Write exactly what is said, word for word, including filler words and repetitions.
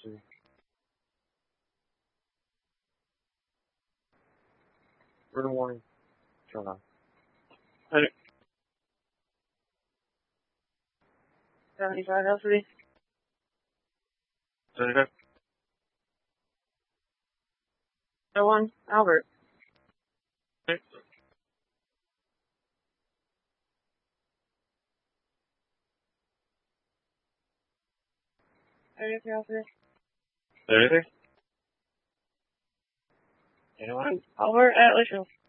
curiosity. Early warning. Turn on. Hundred. Seventy-five L three. Seventy-five. Oh one Albert. Okay. Thirty-three L three. Thirty-three. Anyone? Albert at Litchfield.